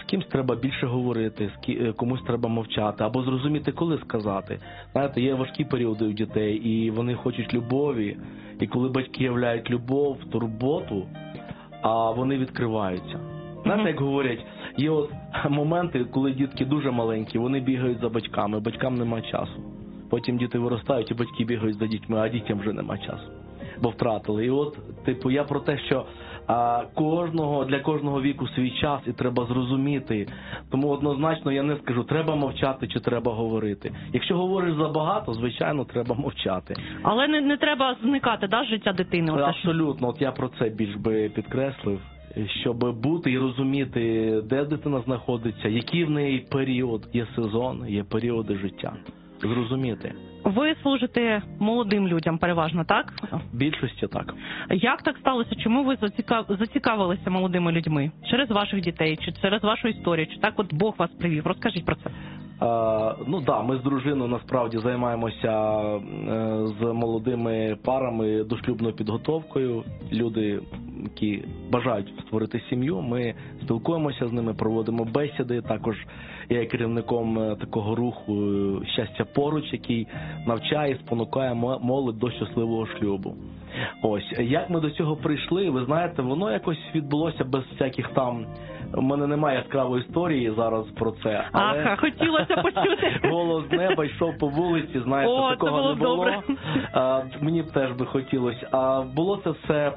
кимсь треба більше говорити, комусь треба мовчати, або зрозуміти, коли сказати. Знаєте, є важкі періоди у дітей, і вони хочуть любові, і коли батьки являють любов, турботу, а вони відкриваються. Знаєте, як говорять, є от моменти, коли дітки дуже маленькі, вони бігають за батьками, батькам нема часу. Потім діти виростають, і батьки бігають за дітьми, а дітям вже нема часу, бо втратили. І от, я про те, що для кожного віку свій час, і треба зрозуміти. Тому однозначно я не скажу, треба мовчати чи треба говорити. Якщо говориш забагато, звичайно, треба мовчати. Але не треба зникати, з життя дитини? Абсолютно, от я про це більш би підкреслив. Щоб бути і розуміти, де дитина знаходиться, який в неї період, є сезон, є періоди життя. Зрозуміти. Ви служите молодим людям переважно, так? В більшості так. Як так сталося? Чому ви зацікавилися молодими людьми? Через ваших дітей, чи через вашу історію, чи так от Бог вас привів? Розкажіть про це. Ми з дружиною насправді займаємося з молодими парами дошлюбною підготовкою. Люди, які бажають створити сім'ю, ми спілкуємося з ними, проводимо бесіди. Також я є керівником такого руху «Щастя поруч», який навчає, спонукає молодь до щасливого шлюбу. Ось, як ми до цього прийшли, ви знаєте, воно якось відбулося без всяких там... У мене немає яскравої історії зараз про це. Але... хотілося почути. Голос з неба йшов по вулиці, знаєте, такого не було. Добре. Мені б теж би хотілося. Було це все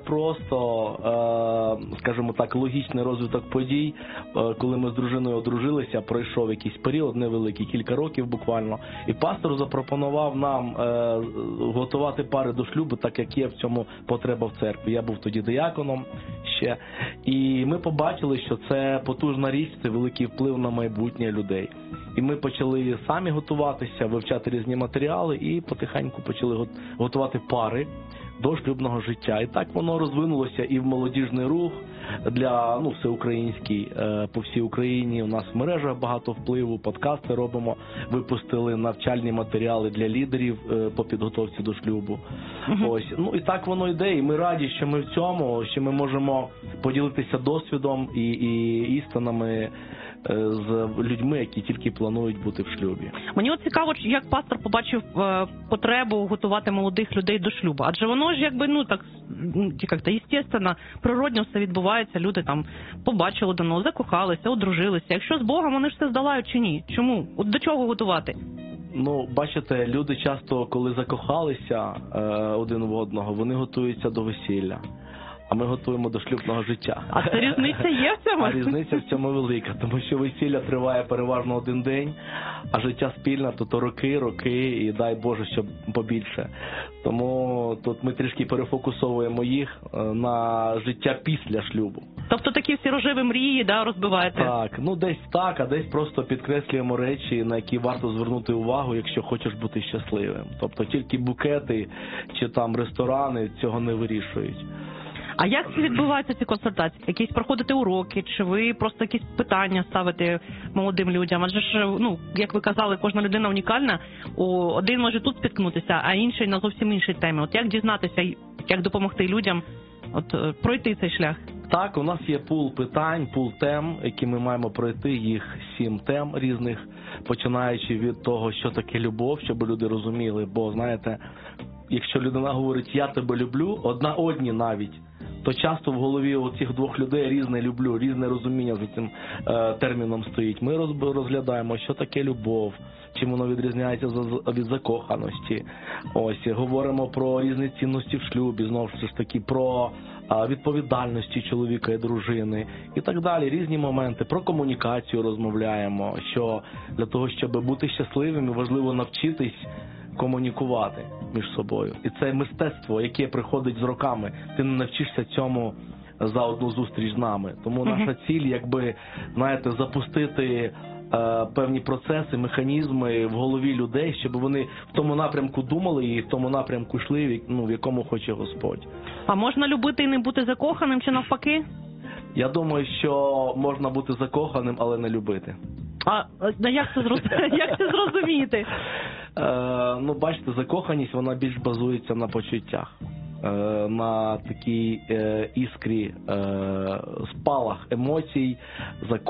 просто, скажімо так, логічний розвиток подій. Коли ми з дружиною одружилися, пройшов якийсь період невеликий, кілька років буквально, і пастор запропонував нам готувати пари до шлюбу, так як є в цьому потреба в церкві. Я був тоді дияконом ще, і ми побачили, що це потужна річ, це великий вплив на майбутнє людей. І ми почали самі готуватися, вивчати різні матеріали і потихеньку почали готувати пари до шлюбного життя. І так воно розвинулося і в молодіжний рух для всеукраїнський, по всій Україні. У нас в мережах багато впливу, подкасти робимо, випустили навчальні матеріали для лідерів по підготовці до шлюбу. Ось, і так воно йде, і ми раді, що ми в цьому, що ми можемо поділитися досвідом і істинами з людьми, які тільки планують бути в шлюбі. Мені от цікаво, як пастор побачив потребу готувати молодих людей до шлюбу. Адже воно ж естественно, природньо все відбувається, люди там побачили давно, закохалися, одружилися. Якщо з Богом, вони ж все здолають чи ні? Чому? От до чого готувати? Бачите, люди часто, коли закохалися один в одного, вони готуються до весілля. А ми готуємо до шлюбного життя. А це різниця є в цьому? А різниця в цьому велика, тому що весілля триває переважно один день, а життя спільне то роки, і дай Боже, щоб побільше. Тому тут ми трішки перефокусовуємо їх на життя після шлюбу. Тобто такі всі рожеві мрії, розбиваєте? Так, десь так, а десь просто підкреслюємо речі, на які варто звернути увагу, якщо хочеш бути щасливим. Тобто тільки букети чи там ресторани цього не вирішують. А як відбуваються ці консультації? Якісь проходите уроки, чи ви просто якісь питання ставите молодим людям? Адже ж, як ви казали, кожна людина унікальна. Один може тут спіткнутися, а інший на зовсім іншій темі. От як дізнатися, як допомогти людям пройти цей шлях? Так, у нас є пул питань, пул тем, які ми маємо пройти, їх 7 тем різних, починаючи від того, що таке любов, щоб люди розуміли. Бо, знаєте, якщо людина говорить «я тебе люблю», одні навіть, то часто в голові у цих двох людей різне «люблю», різне розуміння за цим терміном стоїть. Ми розглядаємо, що таке любов, чим воно відрізняється від закоханості. Ось, говоримо про різні цінності в шлюбі, знову ж таки, про відповідальності чоловіка і дружини і так далі. Різні моменти. Про комунікацію розмовляємо, що для того, щоб бути щасливими, важливо навчитись комунікувати між собою. І це мистецтво, яке приходить з роками. Ти не навчишся цьому за одну зустріч з нами. Тому наша ціль, запустити певні процеси, механізми в голові людей, щоб вони в тому напрямку думали і в тому напрямку йшли, в якому хоче Господь. А можна любити і не бути закоханим, чи навпаки? Я думаю, що можна бути закоханим, але не любити. А як це зрозуміти? Бачите, закоханість, вона більш базується на почуттях, на такій іскрі, спалах емоцій,